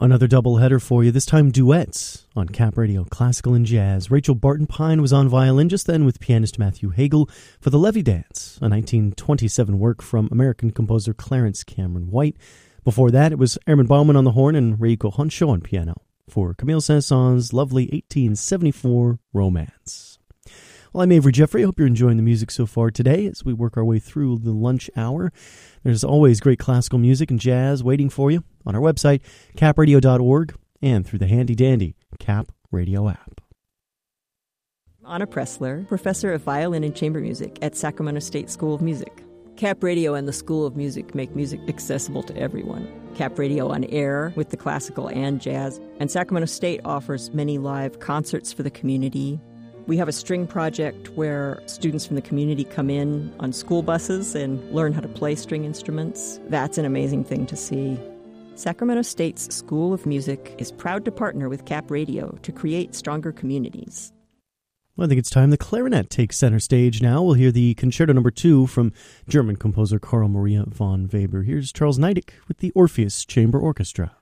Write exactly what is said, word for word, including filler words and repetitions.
Another doubleheader for you, this time duets on Cap Radio, classical and jazz. Rachel Barton Pine was on violin just then with pianist Matthew Hagel for the Levy Dance, a nineteen twenty-seven work from American composer Clarence Cameron White. Before that, it was Herman Bauman on the horn and Reiko Honsho on piano for Camille Saint-Saëns' lovely eighteen seventy-four Romance. Well, I'm Avery Jeffrey. I hope you're enjoying the music so far today as we work our way through the lunch hour. There's always great classical music and jazz waiting for you on our website, cap radio dot org, and through the handy-dandy Cap Radio app. Anna Pressler, professor of violin and chamber music at Sacramento State School of Music. Cap Radio and the School of Music make music accessible to everyone. Cap Radio on air with the classical and jazz, and Sacramento State offers many live concerts for the community. We have a string project where students from the community come in on school buses and learn how to play string instruments. That's an amazing thing to see. Sacramento State's School of Music is proud to partner with Cap Radio to create stronger communities. Well, I think it's time the clarinet takes center stage now. We'll hear the Concerto Number Two from German composer Carl Maria von Weber. Here's Charles Neidig with the Orpheus Chamber Orchestra.